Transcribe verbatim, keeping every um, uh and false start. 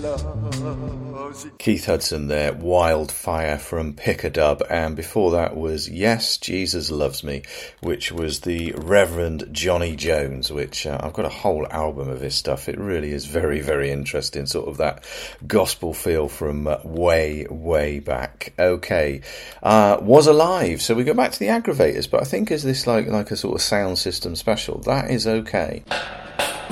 loves you. Keith Hudson there, Wildfire from Pick-a-Dub, and before that was Yes, Jesus Loves Me, which was the Reverend Johnny Jones, which uh, I've got a whole album of his stuff. It really is very, very interesting, sort of that gospel feel from uh, way, way back. Okay, uh, Was Alive, so we go back to the Aggravators, but I think is this like, like a sort of sound system special? That is okay.